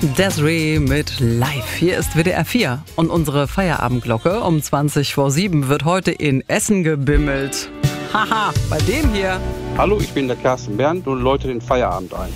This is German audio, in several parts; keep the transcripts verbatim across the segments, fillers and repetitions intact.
Desiree mit Live. Hier ist W D R vier und unsere Feierabendglocke um zwanzig vor sieben wird heute in Essen gebimmelt. Haha, bei dem hier. Hallo, ich bin der Carsten Bernd und läute den Feierabend ein.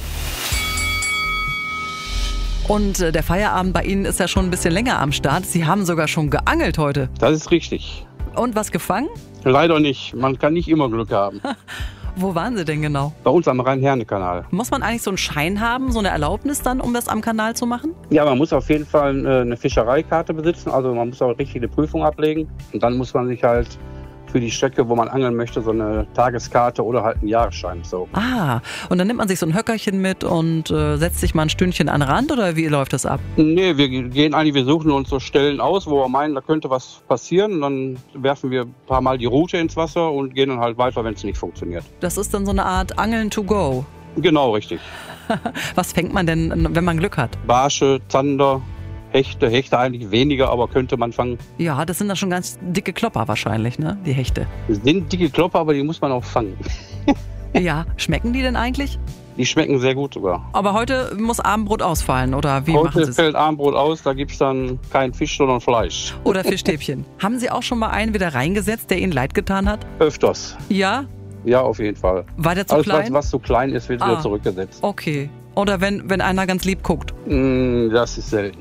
Und äh, der Feierabend bei Ihnen ist ja schon ein bisschen länger am Start. Sie haben sogar schon geangelt heute. Das ist richtig. Und was gefangen? Leider nicht. Man kann nicht immer Glück haben. Wo waren Sie denn genau? Bei uns am Rhein-Herne-Kanal. Muss man eigentlich so einen Schein haben, so eine Erlaubnis dann, um das am Kanal zu machen? Ja, man muss auf jeden Fall äh, eine Fischereikarte besitzen. Also man muss auch richtig eine Prüfung ablegen. Und dann muss man sich halt für die Strecke, wo man angeln möchte, so eine Tageskarte oder halt einen Jahresschein. So. Ah, und dann nimmt man sich so ein Höckerchen mit und äh, setzt sich mal ein Stündchen an den Rand, oder wie läuft das ab? Nee, wir gehen eigentlich, wir suchen uns so Stellen aus, wo wir meinen, da könnte was passieren. Und dann werfen wir ein paar Mal die Route ins Wasser und gehen dann halt weiter, wenn es nicht funktioniert. Das ist dann so eine Art Angeln to go. Genau, richtig. Was fängt man denn, wenn man Glück hat? Barsche, Zander, Hechte, Hechte eigentlich weniger, aber könnte man fangen. Ja, das sind dann schon ganz dicke Klopper wahrscheinlich, ne? Die Hechte. Das sind dicke Klopper, aber die muss man auch fangen. Ja, schmecken die denn eigentlich? Die schmecken sehr gut sogar. Aber heute muss Abendbrot ausfallen, oder wie machen Sie Heute es? fällt Abendbrot aus, da gibt es dann kein Fisch, sondern Fleisch. Oder Fischstäbchen. Haben Sie auch schon mal einen wieder reingesetzt, der Ihnen leid getan hat? Öfters. Ja? Ja, auf jeden Fall. War der zu Alles, klein? was, was zu klein ist, wird Ah. wieder zurückgesetzt. Okay. Oder wenn, wenn einer ganz lieb guckt. Mm, das ist selten.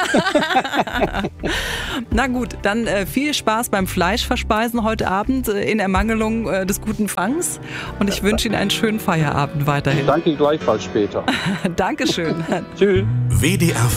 Na gut, dann äh, viel Spaß beim Fleischverspeisen heute Abend äh, in Ermangelung äh, des guten Fangs. Und ich wünsche Ihnen einen schönen Feierabend weiterhin. Danke gleichfalls später. Dankeschön. Tschüss. W D R